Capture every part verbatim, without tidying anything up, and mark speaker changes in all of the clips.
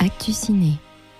Speaker 1: Actu Ciné.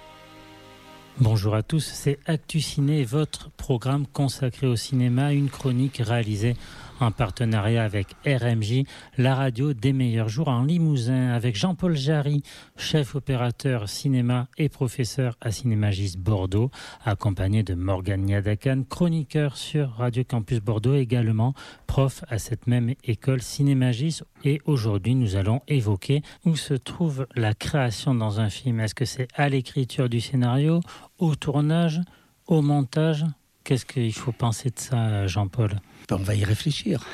Speaker 2: Bonjour à tous, c'est Actu Ciné, votre programme consacré au cinéma, une chronique réalisée en partenariat avec R M J, la radio des meilleurs jours en Limousin, avec Jean-Paul Jarry, chef opérateur cinéma et professeur à Cinémagis Bordeaux, accompagné de Morgane Niadakan, chroniqueur sur Radio Campus Bordeaux, également prof à cette même école Cinémagis. Et aujourd'hui, nous allons évoquer où se trouve la création dans un film. Est-ce que c'est à l'écriture du scénario, au tournage, au montage ? Qu'est-ce qu'il faut penser de ça, Jean-Paul ?
Speaker 3: On va y réfléchir,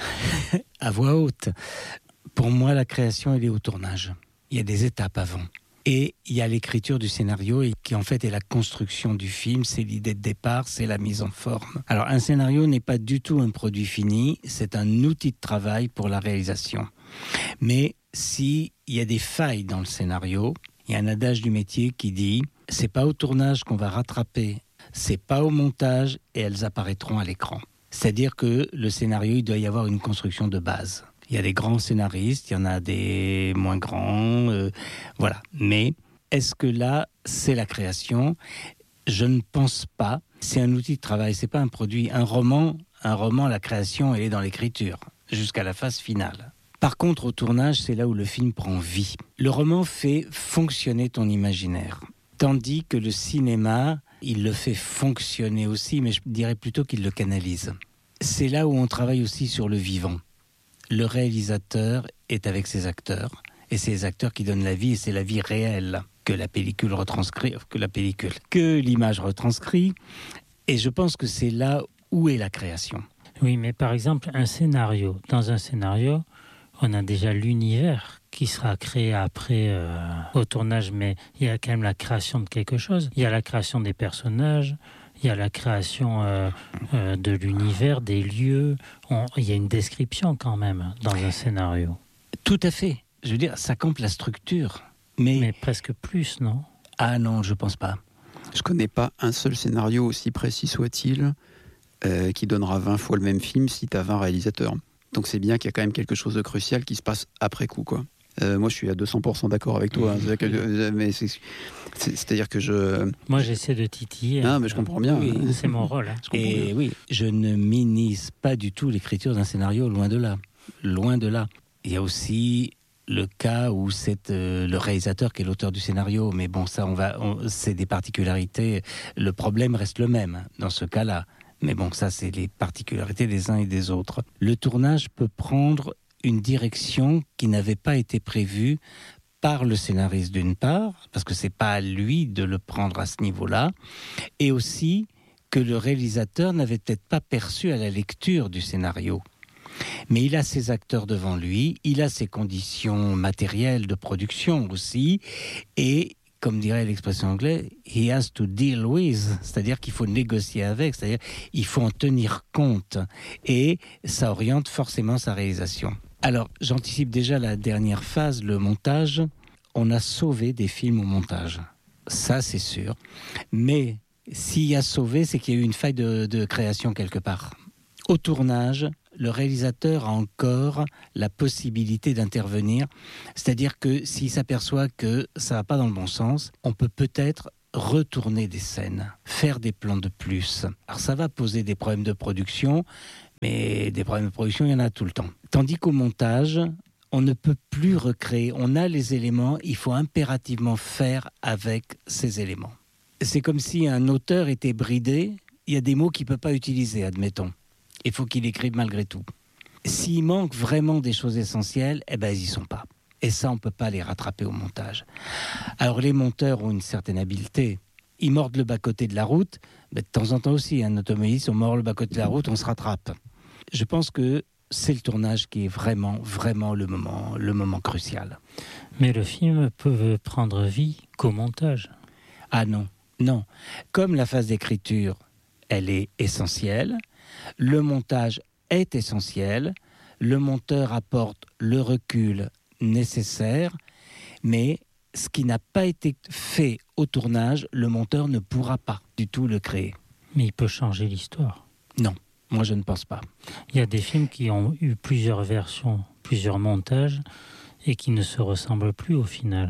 Speaker 3: à voix haute. Pour moi, la création, elle est au tournage. Il y a des étapes avant. Et il y a l'écriture du scénario, et qui en fait est la construction du film, c'est l'idée de départ, c'est la mise en forme. Alors, un scénario n'est pas du tout un produit fini, c'est un outil de travail pour la réalisation. Mais s'il y a des failles dans le scénario, il y a un adage du métier qui dit « c'est pas au tournage qu'on va rattraper, c'est pas au montage et elles apparaîtront à l'écran ». C'est-à-dire que le scénario, il doit y avoir une construction de base. Il y a des grands scénaristes, il y en a des moins grands, euh, voilà. Mais est-ce que là, c'est la création ? Je ne pense pas. C'est un outil de travail, c'est pas un produit. Un roman, un roman, la création, elle est dans l'écriture, jusqu'à la phase finale. Par contre, au tournage, c'est là où le film prend vie. Le roman fait fonctionner ton imaginaire, tandis que le cinéma, il le fait fonctionner aussi, mais je dirais plutôt qu'il le canalise. C'est là où on travaille aussi sur le vivant. Le réalisateur est avec ses acteurs, et c'est les acteurs qui donnent la vie, et c'est la vie réelle que la pellicule retranscrit, que la pellicule, que l'image retranscrit. Et je pense que c'est là où est la création.
Speaker 2: Oui, mais par exemple, un scénario. Dans un scénario, on a déjà l'univers qui sera créé après euh, au tournage, mais il y a quand même la création de quelque chose. Il y a la création des personnages, il y a la création euh, euh, de l'univers, des lieux. On, il y a une description quand même dans un scénario.
Speaker 3: Tout à fait. Je veux dire, ça campe la structure. Mais,
Speaker 2: mais presque plus, non ?
Speaker 3: Ah non, je pense pas.
Speaker 4: Je connais pas un seul scénario, aussi précis soit-il, euh, qui donnera vingt fois le même film si tu as vingt réalisateurs. Donc c'est bien qu'il y a quand même quelque chose de crucial qui se passe après coup, quoi. Euh, moi, je suis à deux cents pour cent d'accord avec toi. Hein. C'est, mais c'est, c'est, c'est-à-dire que je...
Speaker 2: Moi, j'essaie de titiller.
Speaker 4: Non, mais je comprends bien.
Speaker 2: Oui, c'est mon rôle. Hein.
Speaker 3: Je Et bien. oui, je ne minimise pas du tout l'écriture d'un scénario, loin de là. Loin de là. Il y a aussi le cas où c'est euh, le réalisateur qui est l'auteur du scénario. Mais bon, ça, on va, on, c'est des particularités. Le problème reste le même dans ce cas-là. Mais bon, ça, c'est les particularités des uns et des autres. Le tournage peut prendre une direction qui n'avait pas été prévue par le scénariste d'une part, parce que c'est pas à lui de le prendre à ce niveau-là, et aussi que le réalisateur n'avait peut-être pas perçu à la lecture du scénario. Mais il a ses acteurs devant lui, il a ses conditions matérielles de production aussi, et comme dirait l'expression anglaise, he has to deal with, c'est-à-dire qu'il faut négocier avec, c'est-à-dire il faut en tenir compte, et ça oriente forcément sa réalisation. Alors, j'anticipe déjà la dernière phase, le montage. On a sauvé des films au montage, ça c'est sûr. Mais s'il y a sauvé, c'est qu'il y a eu une faille de, de création quelque part. Au tournage, le réalisateur a encore la possibilité d'intervenir. C'est-à-dire que s'il s'aperçoit que ça ne va pas dans le bon sens, on peut peut-être retourner des scènes, faire des plans de plus. Alors ça va poser des problèmes de production, mais des problèmes de production, il y en a tout le temps. Tandis qu'au montage, on ne peut plus recréer. On a les éléments, il faut impérativement faire avec ces éléments. C'est comme si un auteur était bridé, il y a des mots qu'il ne peut pas utiliser, admettons. Il faut qu'il écrive malgré tout. S'il manque vraiment des choses essentielles, eh ben, ils n'y sont pas. Et ça, on ne peut pas les rattraper au montage. Alors, les monteurs ont une certaine habileté. Ils mordent le bas-côté de la route, mais de temps en temps aussi, un automobiliste, on mord le bas-côté de la route, on se rattrape. Je pense que c'est le tournage qui est vraiment, vraiment le moment, le moment crucial.
Speaker 2: Mais le film peut prendre vie qu'au montage.
Speaker 3: Ah non, non. Comme la phase d'écriture, elle est essentielle, le montage est essentiel, le monteur apporte le recul nécessaire, mais ce qui n'a pas été fait au tournage, le monteur ne pourra pas du tout le créer.
Speaker 2: Mais il peut changer l'histoire.
Speaker 3: Non, moi je ne pense pas.
Speaker 2: Il y a des films qui ont eu plusieurs versions, plusieurs montages, et qui ne se ressemblent plus au final.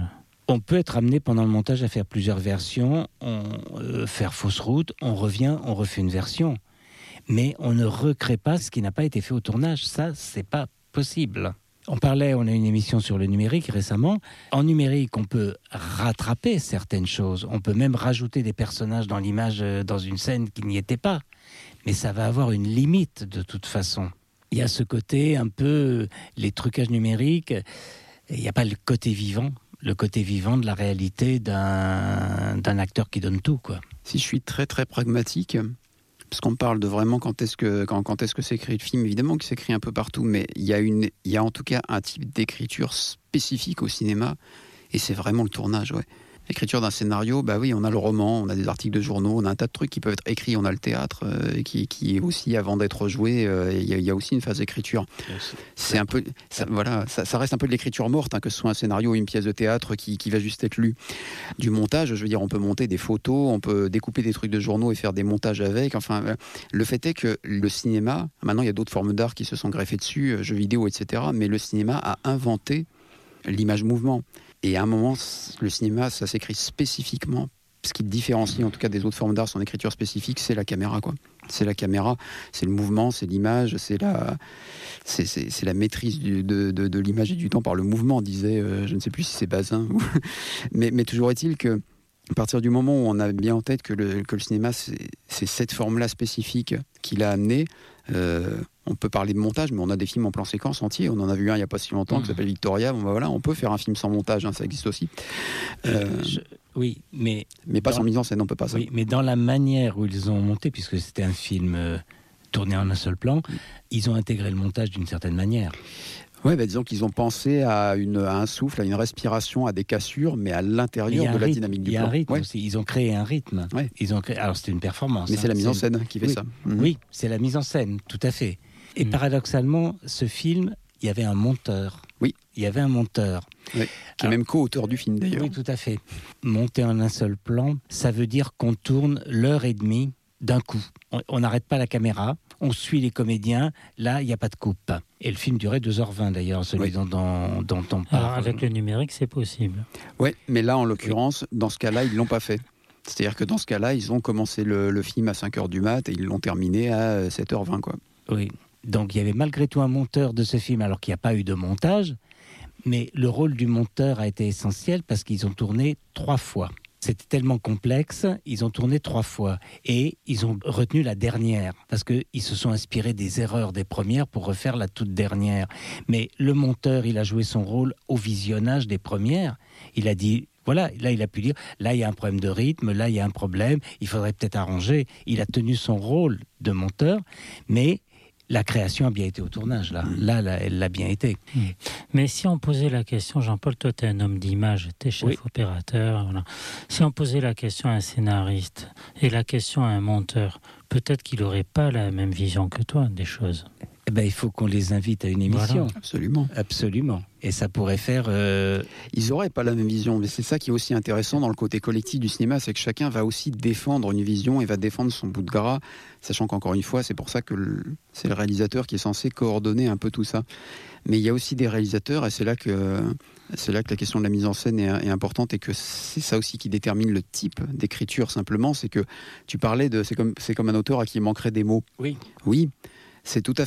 Speaker 3: On peut être amené pendant le montage à faire plusieurs versions, on, euh, faire fausse route, on revient, on refait une version. Mais on ne recrée pas ce qui n'a pas été fait au tournage. Ça, c'est pas possible. On parlait, on a une émission sur le numérique récemment. En numérique, on peut rattraper certaines choses. On peut même rajouter des personnages dans l'image, dans une scène qui n'y était pas. Mais ça va avoir une limite de toute façon. Il y a ce côté un peu, les trucages numériques, il n'y a pas le côté vivant. Le côté vivant de la réalité d'un, d'un acteur qui donne tout, quoi.
Speaker 4: Si je suis très très pragmatique, parce qu'on parle de vraiment quand est-ce que quand, quand est-ce que s'écrit le film, évidemment qu'il s'écrit un peu partout, mais il y a une il y a en tout cas un type d'écriture spécifique au cinéma, et c'est vraiment le tournage, ouais. L'écriture d'un scénario, bah oui, on a le roman, on a des articles de journaux, on a un tas de trucs qui peuvent être écrits, on a le théâtre euh, qui, qui est aussi, avant d'être joué, euh, il y, y a aussi une phase d'écriture. C'est un peu, ça, voilà, ça, ça reste un peu de l'écriture morte, hein, que ce soit un scénario ou une pièce de théâtre qui, qui va juste être lue. Du montage, je veux dire, on peut monter des photos, on peut découper des trucs de journaux et faire des montages avec. Enfin, euh, le fait est que le cinéma, maintenant il y a d'autres formes d'art qui se sont greffées dessus, euh, jeux vidéo, et cetera. Mais le cinéma a inventé l'image mouvement. Et à un moment, le cinéma, ça s'écrit spécifiquement. Ce qui différencie, en tout cas, des autres formes d'art, son écriture spécifique, c'est la caméra, quoi. C'est la caméra, c'est le mouvement, c'est l'image, c'est la, c'est, c'est, c'est la maîtrise du, de, de, de l'image et du temps par le mouvement, disait, euh, je ne sais plus si c'est Bazin. Ou... mais, mais toujours est-il que, à partir du moment où on a bien en tête que le, que le cinéma, c'est, c'est cette forme-là spécifique qui l'a amené, euh, on peut parler de montage, mais on a des films en plan séquence entiers. On en a vu un il n'y a pas si longtemps mmh. qui s'appelle Victoria. Bon, bah voilà, on peut faire un film sans montage, hein, ça existe aussi.
Speaker 3: Euh, je, oui, mais...
Speaker 4: Mais pas
Speaker 3: dans,
Speaker 4: sans mise en scène, on ne peut pas ça.
Speaker 3: Oui, mais dans la manière où ils ont monté, puisque c'était un film euh, tourné en un seul plan, mmh. ils ont intégré le montage d'une certaine manière.
Speaker 4: Oui, bah, disons qu'ils ont pensé à, une, à un souffle, à une respiration, à des cassures, mais à l'intérieur mais de la
Speaker 3: rythme,
Speaker 4: dynamique du plan.
Speaker 3: Il y a un rythme
Speaker 4: ouais.
Speaker 3: aussi. Ils ont créé un rythme.
Speaker 4: Ouais.
Speaker 3: Ils ont créé... Alors c'était une performance.
Speaker 4: Mais
Speaker 3: hein.
Speaker 4: c'est la mise
Speaker 3: c'est
Speaker 4: en scène une... qui fait
Speaker 3: oui.
Speaker 4: ça.
Speaker 3: Mmh. Oui, c'est la mise en scène, tout à fait. Et mmh. paradoxalement, ce film, il y avait un monteur.
Speaker 4: Oui.
Speaker 3: Il y avait un monteur.
Speaker 4: Oui. Qui Alors, est même co-auteur du film d'ailleurs.
Speaker 3: Oui, tout à fait. Monter en un seul plan, ça veut dire qu'on tourne l'heure et demie d'un coup. On n'arrête pas la caméra, on suit les comédiens, là, il n'y a pas de coupe. Et le film durait deux heures vingt d'ailleurs, celui oui. dont, dont, dont on parle.
Speaker 2: Alors, avec le numérique, c'est possible.
Speaker 4: Oui, mais là, en l'occurrence, oui. dans ce cas-là, ils ne l'ont pas fait. C'est-à-dire que dans ce cas-là, ils ont commencé le, le film à cinq heures du mat et ils l'ont terminé à sept heures vingt, quoi.
Speaker 3: Oui, donc il y avait malgré tout un monteur de ce film, alors qu'il n'y a pas eu de montage, mais le rôle du monteur a été essentiel parce qu'ils ont tourné trois fois. C'était tellement complexe, ils ont tourné trois fois et ils ont retenu la dernière parce qu'ils se sont inspirés des erreurs des premières pour refaire la toute dernière. Mais le monteur, il a joué son rôle au visionnage des premières. Il a dit, voilà, là il a pu dire, là il y a un problème de rythme, là il y a un problème, il faudrait peut-être arranger. Il a tenu son rôle de monteur, mais la création a bien été au tournage, là. Là, là elle l'a bien été.
Speaker 2: Mmh. Mais si on posait la question, Jean-Paul, toi, tu es un homme d'image, tu es chef oui. opérateur. Voilà. Si on posait la question à un scénariste et la question à un monteur, peut-être qu'il n'aurait pas la même vision que toi des choses.
Speaker 3: Eh ben, il faut qu'on les invite à une émission.
Speaker 4: Voilà. Absolument.
Speaker 3: Absolument. Et ça pourrait faire... Euh...
Speaker 4: Ils n'auraient pas la même vision, mais c'est ça qui est aussi intéressant dans le côté collectif du cinéma, c'est que chacun va aussi défendre une vision et va défendre son bout de gras, sachant qu'encore une fois, c'est pour ça que le... c'est le réalisateur qui est censé coordonner un peu tout ça. Mais il y a aussi des réalisateurs, et c'est là que, c'est là que la question de la mise en scène est, est importante, et que c'est ça aussi qui détermine le type d'écriture, simplement. C'est que tu parlais de... C'est comme, c'est comme un auteur à qui il manquerait des mots.
Speaker 3: Oui.
Speaker 4: Oui. C'est tout à fait